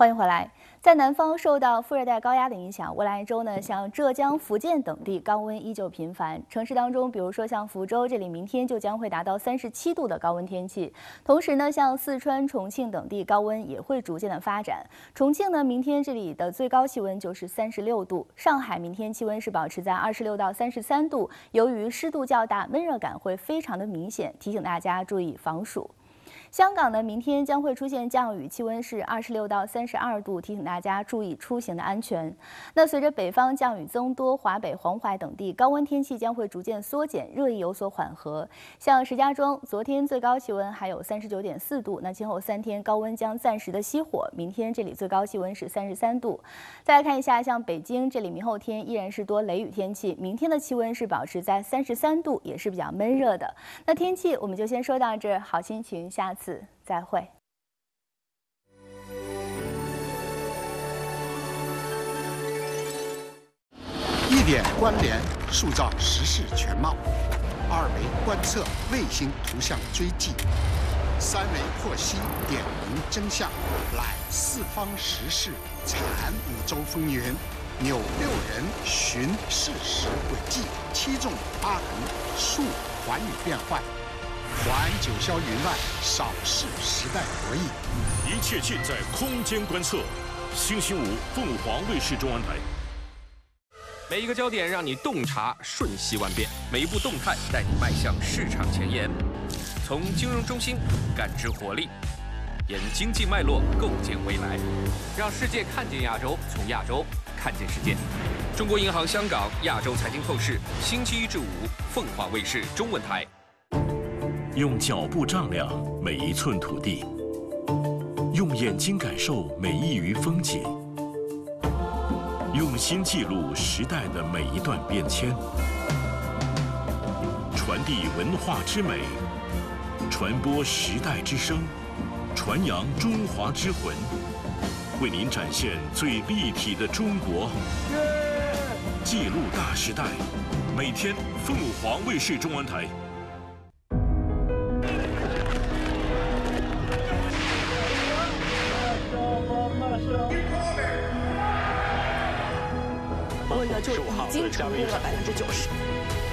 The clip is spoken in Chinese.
欢迎回来。在南方受到副热带高压的影响，未来一周呢，像浙江、福建等地高温依旧频繁。城市当中，比如说像福州这里，明天就将会达到37度的高温天气。同时呢，像四川、重庆等地高温也会逐渐的发展。重庆呢，明天这里的最高气温就是36度。上海明天气温是保持在26到33度。由于湿度较大，闷热感会非常的明显，提醒大家注意防暑。香港呢，明天将会出现降雨，气温是26到32度，提醒大家注意出行的安全。那随着北方降雨增多，华北、黄淮等地高温天气将会逐渐缩减，热意有所缓和。像石家庄，昨天最高气温还有39.4度，那今后3天高温将暂时的熄火，明天这里最高气温是33度。再来看一下，像北京这里明后天依然是多雷雨天气，明天的气温是保持在33度，也是比较闷热的。那天气我们就先说到这儿，好心情，下次再会。 1点关联，塑造时事全貌；2维观测，卫星图像追迹；3维获悉，点明真相。揽四方时事，阐五洲风云，扭6人寻事实轨迹，7纵8横述寰宇变幻。还九霄云外，扫视时代博弈， 一切尽在空间观测。星期五，凤凰卫视中文台。 每一个焦点让你洞察瞬息万变，每一步动态带你迈向市场前沿。从金融中心感知活力，沿经济脉络构建未来，让世界看见亚洲，从亚洲看见世界。中国银行香港亚洲财经透视，星期1至5，凤凰卫视中文台。 用脚步丈量每一寸土地，用眼睛感受每一隅风景，用心记录时代的每一段变迁，传递文化之美，传播时代之声，传扬中华之魂，为您展现最立体的中国，记录大时代。每天凤凰卫视中文台。 温呢就已经超过了90%。